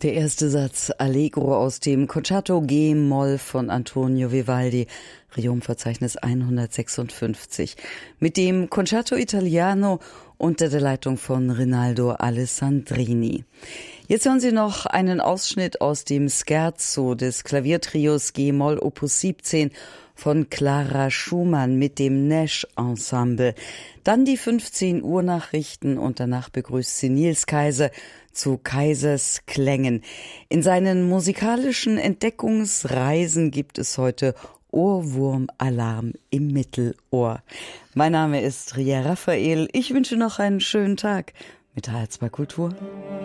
Der erste Satz Allegro aus dem Concerto G-Moll von Antonio Vivaldi, Requiem-Verzeichnis 156, mit dem Concerto Italiano unter der Leitung von Rinaldo Alessandrini. Jetzt hören Sie noch einen Ausschnitt aus dem Scherzo des Klaviertrios G-Moll Opus 17 von Clara Schumann mit dem Nash Ensemble. Dann die 15 Uhr Nachrichten und danach begrüßt sie Nils Kaiser zu Kaisers Klängen. In seinen musikalischen Entdeckungsreisen gibt es heute Ohrwurmalarm im Mittelohr. Mein Name ist Ria Raphael. Ich wünsche noch einen schönen Tag mit H2 Kultur.